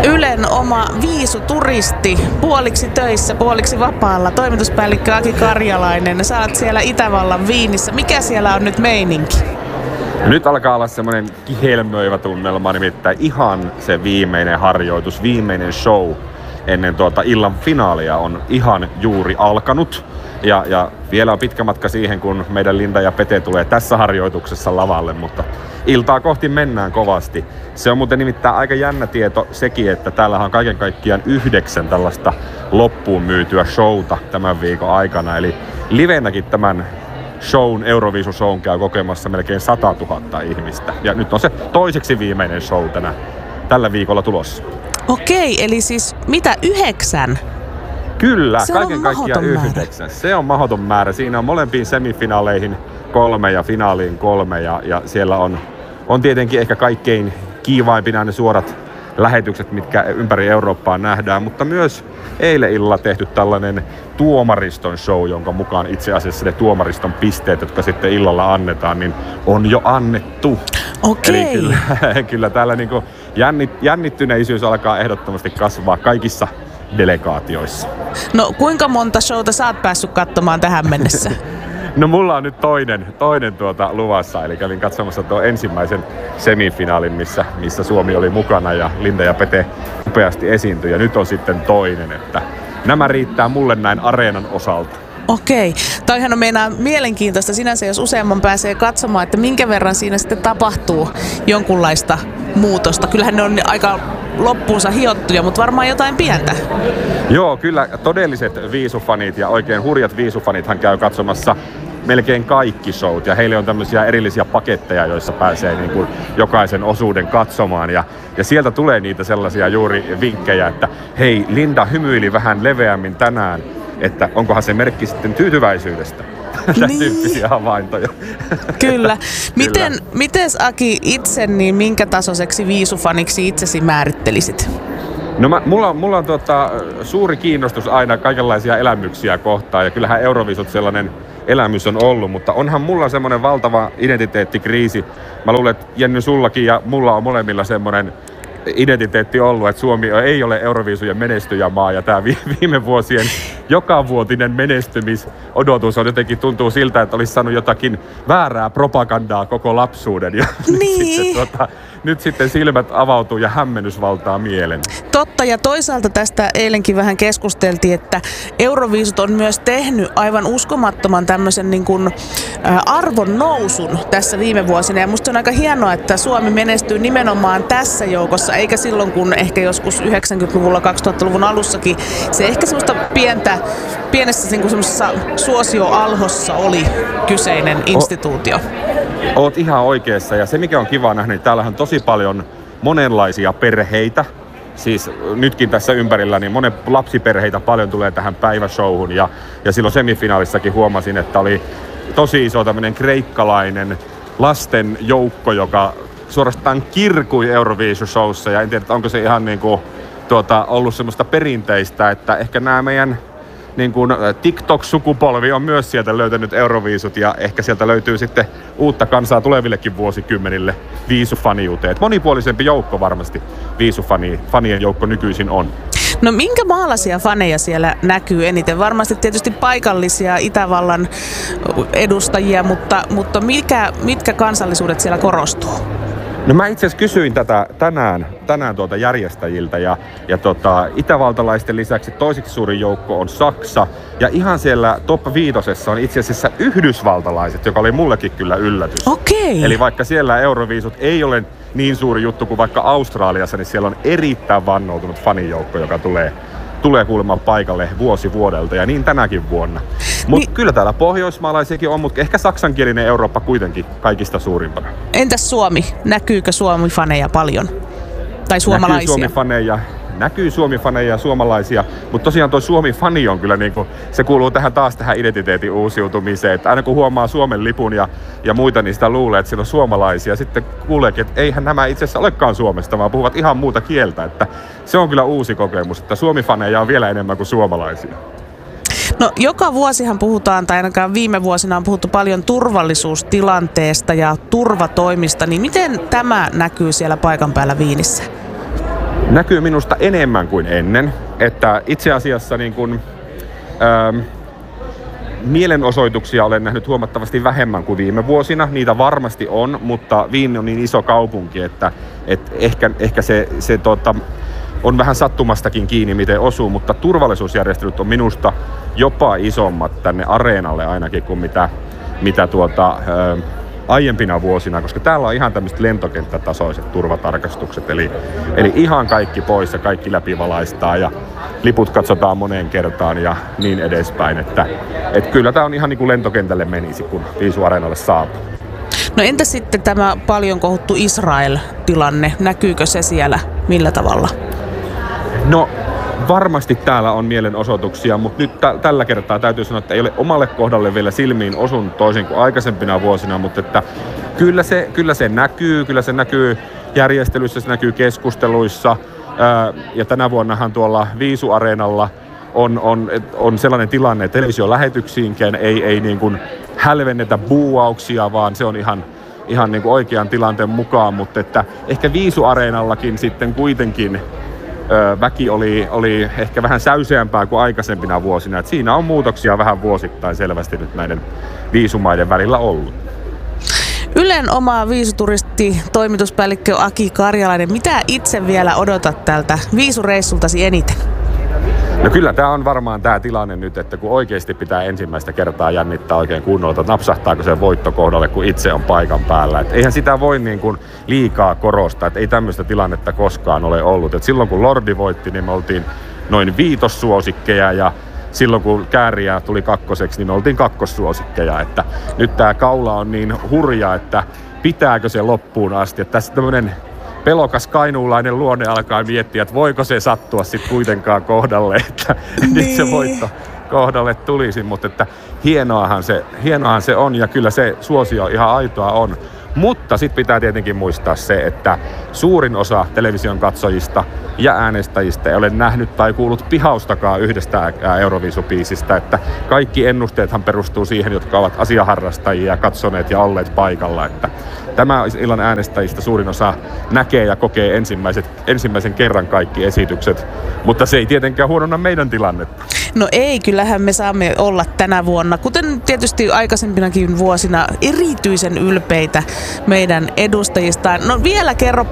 Ylen oma viisuturisti, puoliksi töissä, puoliksi vapaalla, toimituspäällikkö Aki Karjalainen. Sä oot siellä Itävallan Viinissä. Mikä siellä on nyt meininki? Nyt alkaa olla semmoinen kihelmöivä tunnelma, nimittäin ihan se viimeinen harjoitus, viimeinen show ennen illan finaalia on ihan juuri alkanut. Ja vielä on pitkä matka siihen, kun meidän Linda ja Pete tulee tässä harjoituksessa lavalle, mutta iltaa kohti mennään kovasti. Se on muuten nimittäin aika jännä tieto sekin, että täällä on kaiken kaikkiaan 9 tällaista loppuun myytyä showta tämän viikon aikana. Eli livenäkin tämän Euroviisu-shown käy kokemassa melkein 100 000 ihmistä. Ja nyt on se toiseksi viimeinen show tällä viikolla tulossa. Okei, eli siis mitä 9? Kyllä, se kaiken kaikkiaan 9. Se on mahdoton määrä. Siinä on molempiin semifinaaleihin 3 ja finaaliin 3. Ja siellä on tietenkin ehkä kaikkein kiivaimpina ne suorat lähetykset, mitkä ympäri Eurooppaa nähdään, mutta myös eilen illalla tehty tällainen tuomariston show, jonka mukaan itse asiassa ne tuomariston pisteet, jotka sitten illalla annetaan, niin on jo annettu. Okei. Eli kyllä täällä niinku jännittyneisyys alkaa ehdottomasti kasvaa kaikissa delegaatioissa. No kuinka monta showta sä oot päässyt katsomaan tähän mennessä? No mulla on nyt toinen luvassa, eli kävin katsomassa tuon ensimmäisen semifinaalin, missä Suomi oli mukana ja Linda ja Pete upeasti esiintyi. Ja nyt on sitten toinen, että nämä riittää mulle näin areenan osalta. Okei. Toihan on meinaa mielenkiintoista sinänsä, jos useamman pääsee katsomaan, että minkä verran siinä sitten tapahtuu jonkunlaista muutosta. Kyllähän ne on aika loppuunsa hiottuja, mutta varmaan jotain pientä. Joo, kyllä todelliset viisufanit ja oikein hurjat viisufanithan käy katsomassa melkein kaikki showt. Ja heille on tämmöisiä erillisiä paketteja, joissa pääsee niin kuin jokaisen osuuden katsomaan. Ja sieltä tulee niitä sellaisia juuri vinkkejä, että hei, Linda hymyili vähän leveämmin tänään, että onkohan se merkki sitten tyytyväisyydestä. Niin. Tyyppisiä havaintoja. Kyllä. Miten Aki itse, niin minkä tasoiseksi viisufaniksi itsesi määrittelisit? No mulla on suuri kiinnostus aina kaikenlaisia elämyksiä kohtaan ja kyllähän Euroviisut sellainen elämys on ollut, mutta onhan mulla semmoinen valtava identiteettikriisi. Mä luulen, että Jenny sullakin ja mulla on molemmilla semmoinen identiteetti ollut, että Suomi ei ole Euroviisujen menestyjämaa ja tämä viime vuosien jokavuotinen menestymisodotus on jotenkin tuntuu siltä, että olisi saanut jotakin väärää propagandaa koko lapsuuden ja niin. nyt sitten silmät avautuu ja hämmennys valtaa mielen. Totta, ja toisaalta tästä eilenkin vähän keskusteltiin, että Euroviisut on myös tehnyt aivan uskomattoman tämmöisen niin kuin arvon nousun tässä viime vuosina. Ja musta on aika hienoa, että Suomi menestyy nimenomaan tässä joukossa, eikä silloin kun ehkä joskus 90-luvulla, 2000-luvun alussakin se ehkä semmoista pienessä niin kuin semmoisessa suosioalhossa oli kyseinen instituutio. Oot ihan oikeassa, ja se mikä on kiva nähdä, niin täällähän on tosi paljon monenlaisia perheitä. Siis nytkin tässä ympärillä niin monen lapsiperheitä paljon tulee tähän päiväshowhun ja silloin semifinaalissakin huomasin, että oli tosi iso tämmöinen kreikkalainen lasten joukko, joka suorastaan kirkui Euroviisu-showssa ja en tiedä, onko se ihan niin kuin, ollut semmoista perinteistä, että ehkä nämä meidän niin kuin TikTok-sukupolvi on myös sieltä löytänyt Euroviisut ja ehkä sieltä löytyy sitten uutta kansaa tulevillekin vuosikymmenille viisufaniuteen. Monipuolisempi joukko varmasti viisufanien joukko nykyisin on. No minkä maalaisia faneja siellä näkyy eniten? Varmasti tietysti paikallisia Itävallan edustajia, mutta mitkä kansallisuudet siellä korostuu? No mä itse asiassa kysyin tätä tänään järjestäjiltä ja itävaltalaisten lisäksi toiseksi suurin joukko on Saksa ja ihan siellä top 5 on itse asiassa yhdysvaltalaiset, joka oli mullekin kyllä yllätys. Okei. Eli vaikka siellä Euroviisut ei ole niin suuri juttu kuin vaikka Australiassa, niin siellä on erittäin vannoutunut fanijoukko, joka tulee kuulemaan paikalle vuosi vuodelta ja niin tänäkin vuonna. Mutta kyllä täällä pohjoismaalaisiakin on, mutta ehkä saksankielinen Eurooppa kuitenkin kaikista suurimpana. Entäs Suomi? Näkyykö Suomi-faneja paljon? Tai suomalaisia? Näkyy Suomi-faneja ja suomalaisia, mutta tosiaan tuo Suomi-fani on kyllä niinku, se kuuluu tähän identiteetin uusiutumiseen, että aina kun huomaa Suomen lipun ja muita, niin sitä luulee, että siellä on suomalaisia. Sitten kuuleekin, että eihän nämä itse asiassa olekaan Suomesta, vaan puhuvat ihan muuta kieltä, että se on kyllä uusi kokemus, että Suomi-faneja on vielä enemmän kuin suomalaisia. No joka vuosihan puhutaan, tai ainakaan viime vuosina on puhuttu paljon turvallisuustilanteesta ja turvatoimista, niin miten tämä näkyy siellä paikan päällä Viinissä? Näkyy minusta enemmän kuin ennen, että itse asiassa niin kuin, mielenosoituksia olen nähnyt huomattavasti vähemmän kuin viime vuosina. Niitä varmasti on, mutta Wien on niin iso kaupunki, että ehkä se on vähän sattumastakin kiinni, miten osuu, mutta turvallisuusjärjestelyt on minusta jopa isommat tänne areenalle ainakin kuin mitä aiempina vuosina, koska täällä on ihan tämmöiset lentokenttätasoiset turvatarkastukset, eli ihan kaikki pois ja kaikki läpivalaistaan ja liput katsotaan moneen kertaan ja niin edespäin, että kyllä tämä on ihan niin kuin lentokentälle menisi, kun Viisu-areenalle saapuu. No entä sitten tämä paljon kohuttu Israel-tilanne, näkyykö se siellä millä tavalla? No varmasti täällä on mielenosoituksia, mutta nyt tällä kertaa täytyy sanoa, että ei ole omalle kohdalle vielä silmiin osunut toisin kuin aikaisempina vuosina, mutta että kyllä se näkyy järjestelyissä, se näkyy keskusteluissa ja tänä vuonnahan tuolla Viisu-areenalla on sellainen tilanne, että televisiolähetyksiinkään ei niin kuin hälvennetä buuauksia, vaan se on ihan niin kuin oikean tilanteen mukaan, mutta että ehkä Viisu-areenallakin sitten kuitenkin väki oli ehkä vähän säyseämpää kuin aikaisempina vuosina. Et siinä on muutoksia vähän vuosittain selvästi nyt näiden viisumaiden välillä ollut. Ylen oma viisuturisti, toimituspäällikkö Aki Karjalainen, mitä itse vielä odotat tältä viisureissultasi eniten? No kyllä tämä on varmaan tämä tilanne nyt, että kun oikeasti pitää ensimmäistä kertaa jännittää oikein kunnolla, että napsahtaako se voitto kohdalle, kun itse on paikan päällä. Et eihän sitä voi niin kuin liikaa korostaa, että ei tämmöistä tilannetta koskaan ole ollut. Et silloin kun Lordi voitti, niin me oltiin noin 5. suosikkeja ja silloin kun Kääriä tuli 2, niin me oltiin 2. suosikkeja. Että nyt tämä kaula on niin hurja, että pitääkö se loppuun asti. Että tässä tämmöinen pelokas kainuulainen luonne alkaa miettiä, että voiko se sattua sitten kuitenkaan kohdalle, että nyt se voitto kohdalle tulisi, mutta että hienoahan se on ja kyllä se suosio ihan aitoa on. Mutta sitten pitää tietenkin muistaa se, että suurin osa television katsojista ja äänestäjistä ei ole nähnyt tai kuullut pihaustakaan yhdestä Euroviisubiisistä, että kaikki ennusteethan perustuu siihen, jotka ovat asiaharrastajia, katsoneet ja olleet paikalla, että tämä illan äänestäjistä suurin osa näkee ja kokee ensimmäisen kerran kaikki esitykset, mutta se ei tietenkään huononna meidän tilannetta. No ei, kyllähän me saamme olla tänä vuonna, kuten tietysti aikaisempinakin vuosina, erityisen ylpeitä meidän edustajistaan. No vielä kerro